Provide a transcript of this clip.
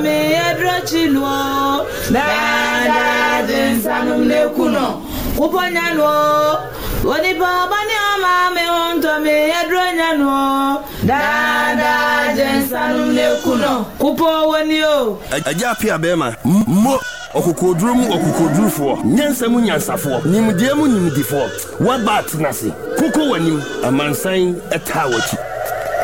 me edrochino dada jensanum ne kuno kuponyano woni baba ni ama me onto me edronyano dada jensanum ne kuno kupo woni o aja pia bema mo okukodurufo nyansam nyansafo nimdiemu nimdifo wabat nase koko wanim amansan etawachi